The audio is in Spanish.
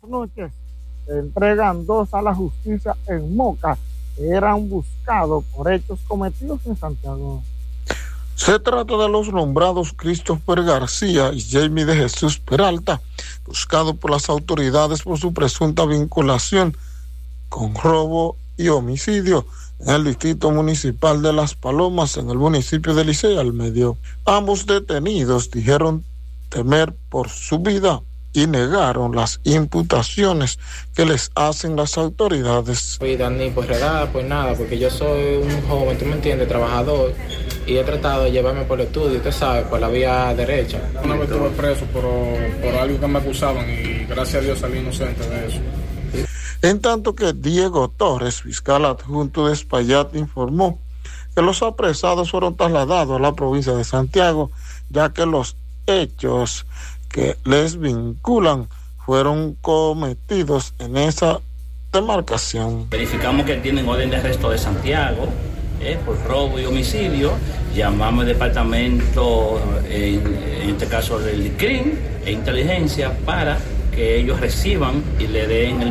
noches. Se entregan 2 a la justicia en Moca, que eran buscados por hechos cometidos en Santiago. Se trata de los nombrados Christopher García y Jamie de Jesús Peralta, buscados por las autoridades por su presunta vinculación con robo y homicidio en el distrito municipal de Las Palomas, en el municipio de Licey al Medio. Ambos detenidos dijeron temer por su vida y negaron las imputaciones que les hacen las autoridades. Ni pues redada, pues nada, porque yo soy un joven, tú me entiendes, trabajador, y he tratado de llevarme por el estudio, usted sabe, por la vía derecha. Una vez estuve preso por algo que me acusaban y gracias a Dios salí inocente de eso. En tanto que Diego Torres, fiscal adjunto de Espaillat, informó que los apresados fueron trasladados a la provincia de Santiago, ya que los hechos que les vinculan fueron cometidos en esa demarcación. Verificamos que tienen orden de arresto de Santiago por robo y homicidio. Llamamos al departamento, en este caso del CRIM e inteligencia, para que ellos reciban y le den el